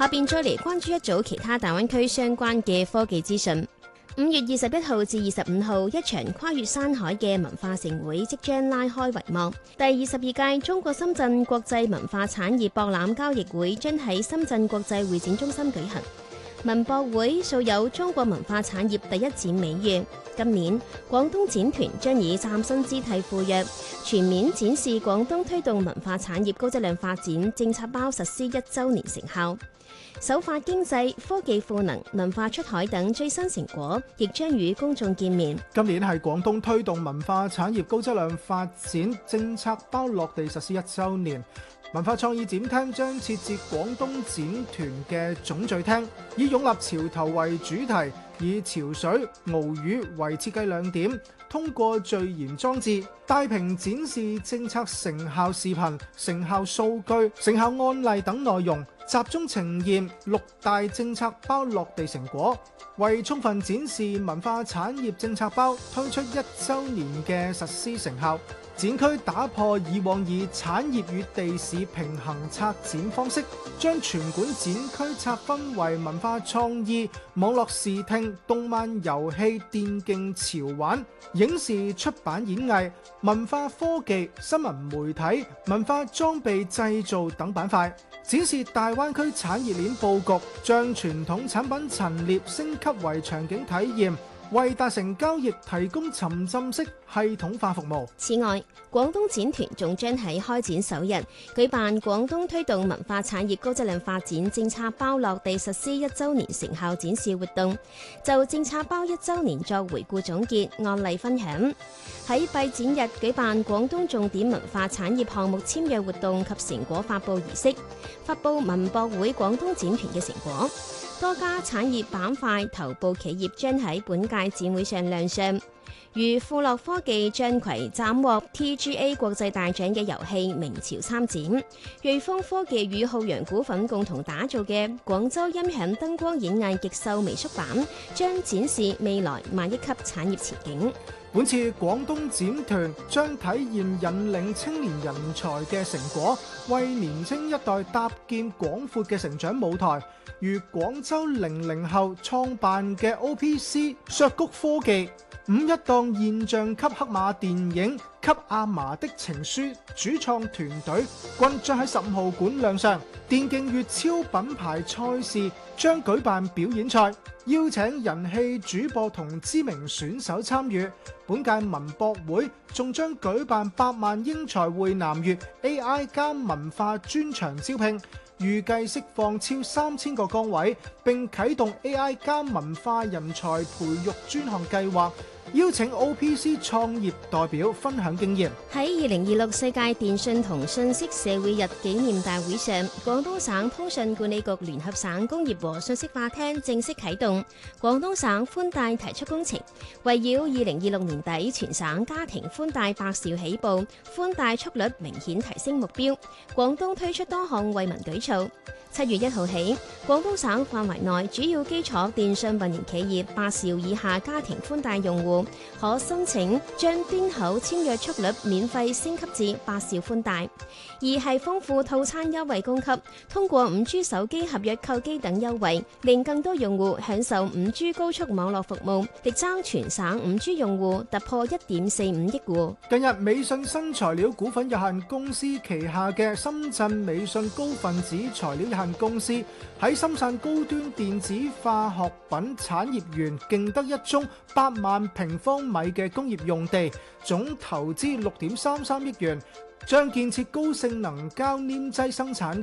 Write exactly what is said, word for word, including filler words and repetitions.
下邊再嚟關注一組其他大灣區相關嘅科技資訊。五月二十一號至二十五號，一場跨越山海嘅文化盛會即將拉開帷幕。第二十二屆中國深圳國際文化產業博覽交易會將喺深圳國際會展中心舉行。文博會素有中國文化產業第一展美譽，今年廣東展團將以嶄新姿態赴約，全面展示廣東推動文化產業高質量發展政策包實施一週年成效。首發經濟、科技賦能、文化出海等最新成果，亦將與公眾見面。 今年係廣東推動文化產業高質量發展政策包落地實施一週年。文化創意展廳將設置廣東展團嘅總聚廳，以擁立潮頭為主題，以潮水、鰲魚為設計亮點，通過序言裝置大屏展示政策成效視頻、成效數據、成效案例等內容，集中呈現六大政策包落地成果。為充分展示文化產業政策包推出一週年嘅實施成效，展區打破以往以產業與地市平衡策展方式，將全館展區拆分為文化創意、網絡視聽、動漫遊戲、電競潮玩、影視出版演藝、文化科技、新聞媒體、文化裝備製造等板塊，展示大灣區產業鏈佈局，將傳統產品陳列升級為場景體驗，為達成交易提供沉浸式系統化服務。 此外，廣東展團仲將喺開展首日舉辦廣東推動文化產業高質量發展政策包落地實施一週年成效展示活動，就政策包一週年作回顧總結、案例分享。喺閉展日舉辦廣東重點文化產業項目簽約活動及成果發佈儀式，發佈文博會廣東展團嘅成果。多家產業板塊頭部企業將喺本屆展會上亮相，如富樂科技將攜斬獲 T G A 國際大獎嘅遊戲《明朝》參展，瑞豐科技與浩洋股份共同打造嘅廣州音響燈光演藝極秀微縮版將展示未來萬億級產業前景。 本次廣東展團將體現引領青年人才嘅成果，為年輕一代搭建廣闊嘅成長舞台。如廣州零零後創辦嘅 O P C 削谷科技、五一檔現象級黑馬電影《給阿嫲的情書》主創團隊均將喺十五號館亮相。電競粵超品牌賽事將舉辦表演賽，邀請人氣主播同知名選手參與。本屆文博會仲將舉辦百萬英才匯南粵 A I 加文化專場招聘，預計釋放超三千個崗位，並啟動 A I 加文化人才培育專項計劃，邀請 O P C 創業代表分享經驗。 喺二零二六世界電訊同信息社會日紀念大會上，廣東省通訊管理局聯合省工業和信息化廳正式啟動廣東省寬帶提速工程，圍繞二零二六年底全省家庭寬帶百兆起步，寬帶速率明顯提升目標，廣東推出多項惠民舉措。七月一號起，廣東省範圍內主要基礎電信運營企業八兆以下家庭寬帶用戶可申請將端口簽約速率免費升級至八兆寬帶。二係豐富套餐優惠供給，通過五 G 手機合約購機等優惠，令更多用戶享受五 G 高速網絡服務，力爭全省五 G 用戶突破一點四五億戶。 近日，美信新材料股份有限公司旗下嘅深圳美信高分子材料有限公司喺深圳高端電子化學品產業園競得一宗八萬平方米嘅工業用地，總投資六點三三億元，將建設高性能膠黏劑生產